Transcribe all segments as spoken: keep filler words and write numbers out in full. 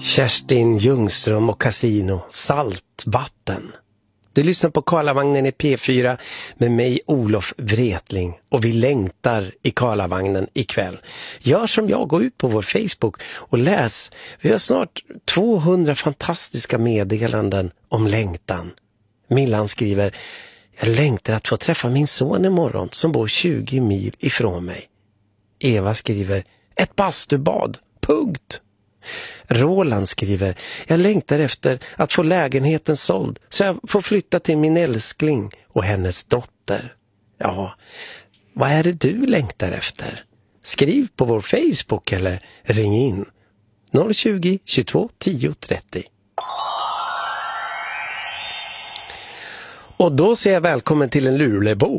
Kerstin Ljungström och Casino, Saltvatten. Du lyssnar på Karlavagnen i P fyra med mig, Olof Wretling. Och vi längtar i Karlavagnen ikväll. Gör som jag, gå ut på vår Facebook och läs. Vi har snart tvåhundra fantastiska meddelanden om längtan. Millan skriver: jag längtar att få träffa min son imorgon som bor tjugo mil ifrån mig. Eva skriver: ett bastubad, punkt. Roland skriver: jag längtar efter att få lägenheten såld så jag får flytta till min älskling och hennes dotter. Ja, vad är det du längtar efter? Skriv på vår Facebook eller ring in noll tjugo, tjugotvå, tio, trettio. Och då säger jag välkommen till en Lulebo.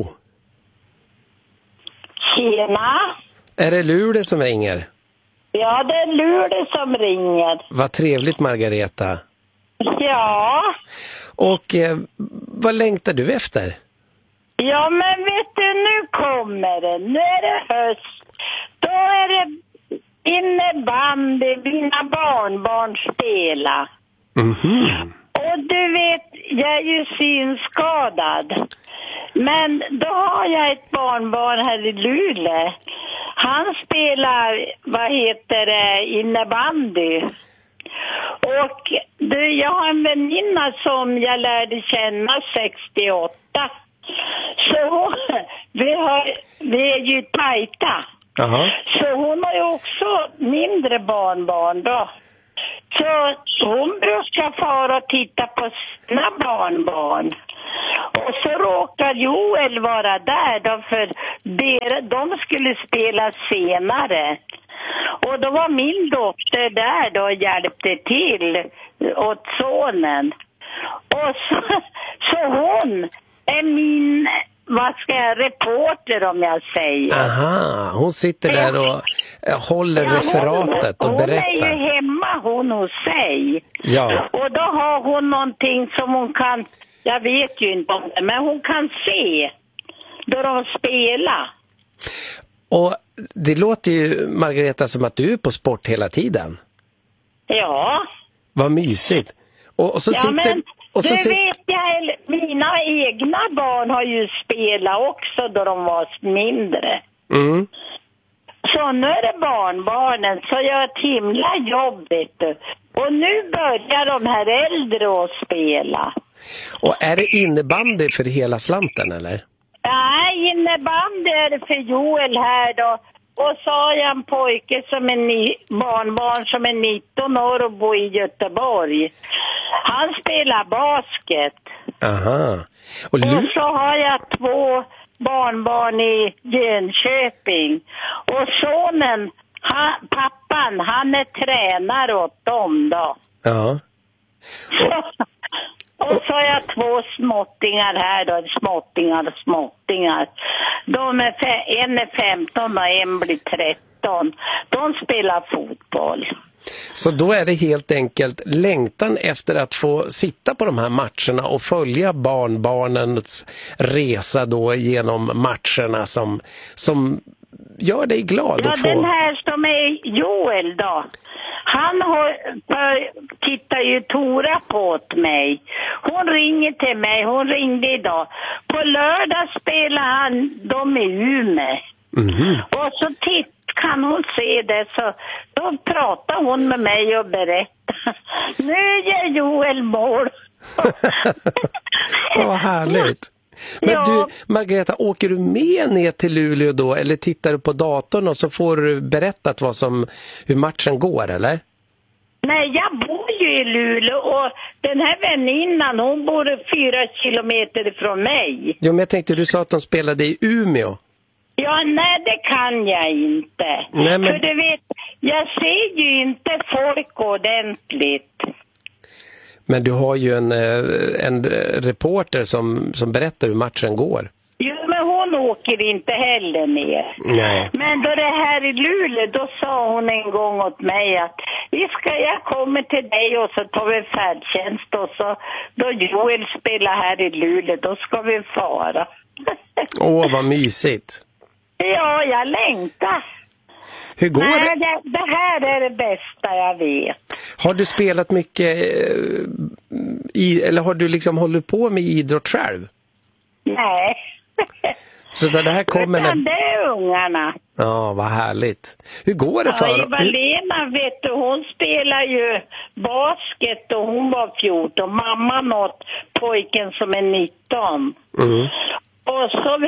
Tjena. Är det Luleå som ringer? Ja, det är Luleå som ringer. Vad trevligt, Margareta. Ja. Och eh, vad längtar du efter? Ja, men vet du, nu kommer det. Nu är det höst. Då är det innebandy, mina barnbarn spela. Mhm. Och du vet, jag är ju synskadad. Men då har jag ett barnbarn här i Luleå. Han spelar, vad heter det, innebandy. Och du, jag har en väninna som jag lärde känna sextioåtta. Så vi, har, vi är ju tajta. Aha. Så hon har ju också mindre barnbarn då. Så hon brukar fara och titta på sina barnbarn. Och så råkar Joel vara där då, för de skulle spela senare. Och då var min dotter där då och hjälpte till åt sonen. Och så, så hon är min, vad ska jag, reporter om jag säger. Aha, hon sitter där och håller ja, referatet hon, och berättar. Hon är ju hemma hon hos sig. Ja. Och då har hon någonting som hon kan, jag vet ju inte om det, men hon kan se då de spelar. Och det låter ju, Margareta, som att du är på sport hela tiden. Ja. Vad mysigt. Och, och så ja, sitter... men och så det sit... vet jag, mina egna barn har ju spelat också då de var mindre. Mm. Så nu är det barnbarnen, så jag har ett himla jobb, vet du. Och nu börjar de här äldre att spela. Och är det innebandy för hela slanten, eller? Nej, innebandy är det för Joel här då. Och så har jag en pojke som är ni- barnbarn som är nitton år och bor i Göteborg. Han spelar basket. Aha. Och, Lu- och så har jag två barnbarn i Jönköping. Och sonen, han, pappan, han är tränare åt dem då. Ja. Och, och så har jag två småttingar här då, småttingar och småttingar. De är fe- en är femton och en blir tretton. De spelar fotboll. Så då är det helt enkelt längtan efter att få sitta på de här matcherna och följa barnbarnens resa då genom matcherna som, som gör dig glad. Ja, att få... den här som är Joel då. Han har, tittar ju Tora på åt mig. Hon ringer till mig, hon ringde idag. På lördag spelar han de i Umeå. Mm-hmm. Och så titt, kan hon se det, så då pratar hon med mig och berättar. Nu är Joel mål. Vad härligt. Men ja. du, Margareta, åker du med ner till Luleå då, eller tittar du på datorn och så får du berättat vad som, hur matchen går, eller? Nej, jag bor ju i Luleå och den här väninnan, hon bor fyra kilometer ifrån mig. Jo, men jag tänkte, du sa att de spelade i Umeå. Ja, nej, det kan jag inte. Nej, men... För du vet, jag ser ju inte folk ordentligt. Men du har ju en, en reporter som, som berättar hur matchen går. Jo, men hon åker inte heller ner. Nej. Men då det här i Luleå, då sa hon en gång åt mig att vi ska, jag kommer till dig och så tar vi färdtjänst och så då Joel spelar här i Luleå, då ska vi fara. Åh, vad mysigt. Ja, jag längtar. Hur går Nej, det? det? Det här är det bästa jag vet. Har du spelat mycket i, eller har du liksom hållit på med idrott själv? Nej. Så det här kommer när... det är ungarna. Ja, vad härligt. Hur går det för? Ja, Eva-Lena, vet du, hon spelar ju basket och hon var fjorton. Mamma något pojken som är nitton. Mm. Och så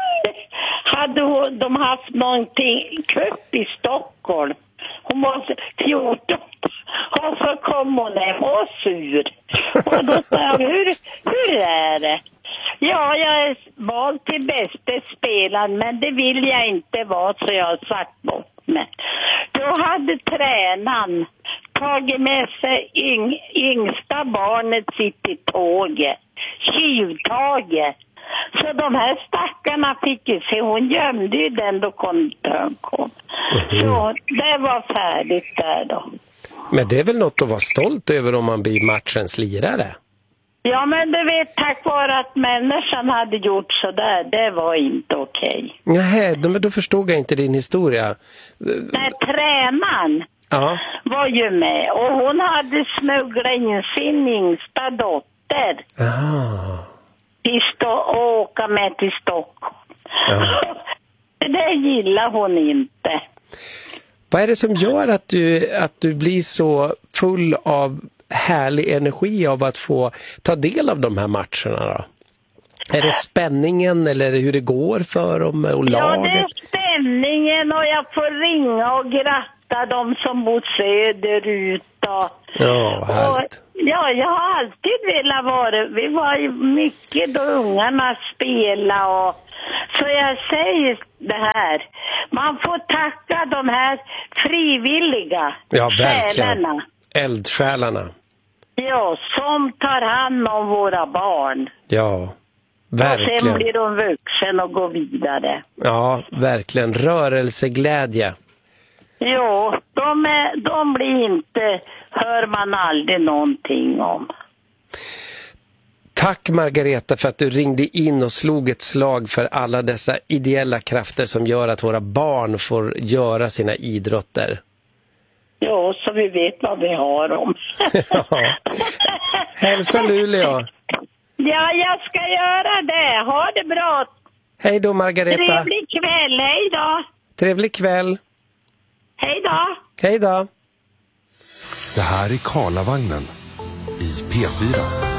hade hon, de haft någonting kupp i Stockholm. Hon var fjorton. Och så kom hon hem och sur. Och då sa jag, hur, hur är det? Ja, jag är vald till bästa spelaren, men det vill jag inte vara, så jag har sagt bort mig. Då hade tränaren tagit med sig yng, yngsta barnet sitt i tåget, tjuvtaget. Så de här stackarna fick ju se, hon gömde ju den då kontrön kom. Mm. Så det var färdigt där då. Men det är väl något att vara stolt över om man blir matchens lirare? Ja, men du vet, tack vare att människan hade gjort så där, det var inte okej. Nej, men då förstod jag inte din historia. Nej, tränaren ja. var ju med och hon hade smugglat in sin yngsta dotter. Ah. Till Sto- och åka med till Stockholm. Ja. Det gillar hon inte. Vad är det som gör att du, att du blir så full av härlig energi av att få ta del av de här matcherna då? Är det spänningen eller hur det går för dem och laget? Ja, det är spänningen och jag får ringa och gratta dem som bor söderut. Och, ja, härligt. Och, ja, jag har alltid velat vara, vi var ju mycket då ungarna spela och så jag säger det här, man får tacka de här frivilliga ja, verkligen. själarna. Eldsjälarna. Ja, som tar hand om våra barn. Ja, verkligen. Och sen blir de vuxen och går vidare. Ja, verkligen. Rörelseglädje. Jo, de, är, de blir inte, hör man aldrig någonting om. Tack Margareta för att du ringde in och slog ett slag för alla dessa ideella krafter som gör att våra barn får göra sina idrotter. Ja, så vi vet vad vi har om. ja. Hälsa Luleå. Ja, jag ska göra det. Ha det bra. Hej då Margareta. Trevlig kväll, hej då. Trevlig kväll. Hej då. Hej då. Det här är Karlavagnen i P fyra.